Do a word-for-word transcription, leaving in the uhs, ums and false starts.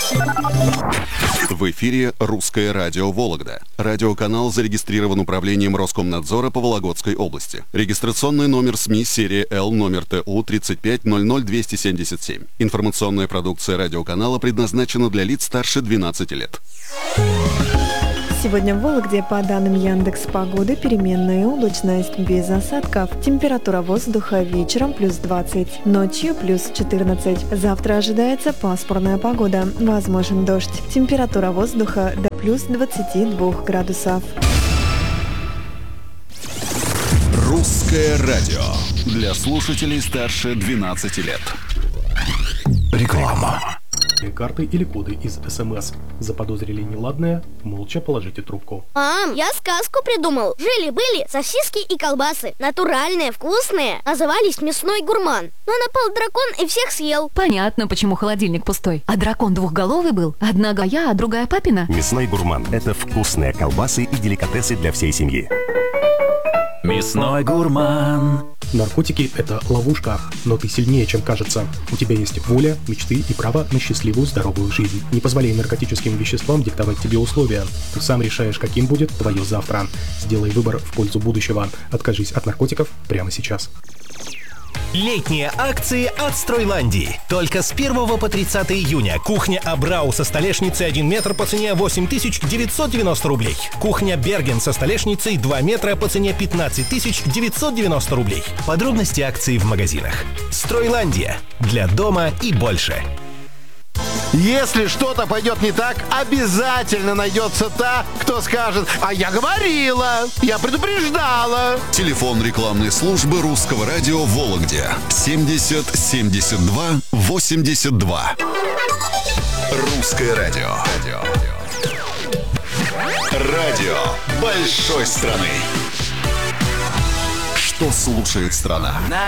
В эфире «Русское радио Вологда». Радиоканал зарегистрирован управлением Роскомнадзора по Вологодской области. Регистрационный номер СМИ серия Л номер Т У тридцать пять ноль ноль двести семьдесят семь. Информационная продукция радиоканала предназначена для лиц старше двенадцати лет. Сегодня в Вологде, по данным Яндекс.Погоды, переменная облачность без осадков. Температура воздуха вечером плюс двадцать, ночью плюс четырнадцать. Завтра ожидается пасмурная погода, возможен дождь. Температура воздуха до плюс двадцати двух градусов. Русское радио для слушателей старше двенадцати лет. Реклама. Карты или коды из СМС. Заподозрили неладное? Молча положите трубку. Мам, я сказку придумал. Жили-были сосиски и колбасы. Натуральные, вкусные. Назывались «Мясной гурман». Но напал дракон и всех съел. Понятно, почему холодильник пустой. А дракон двухголовый был. Одна моя, а другая папина. «Мясной гурман» — это вкусные колбасы и деликатесы для всей семьи. «Мясной гурман». Наркотики – это ловушка, но ты сильнее, чем кажется. У тебя есть воля, мечты и право на счастливую, здоровую жизнь. Не позволяй наркотическим веществам диктовать тебе условия. Ты сам решаешь, каким будет твое завтра. Сделай выбор в пользу будущего. Откажись от наркотиков прямо сейчас. Летние акции от Стройландии. Только с первого по тридцатое июня. Кухня Абрау со столешницей один метр по цене восемь тысяч девятьсот девяносто рублей. Кухня Берген со столешницей два метра по цене пятнадцать тысяч девятьсот девяносто рублей. Подробности акций в магазинах. Стройландия. Для дома и больше. Если что-то пойдет не так, обязательно найдется та, кто скажет: «А я говорила, я предупреждала». Телефон рекламной службы Русского радио в Вологде семьдесят семьдесят два восемьдесят два. Русское радио. Радио большой страны. Что слушает страна?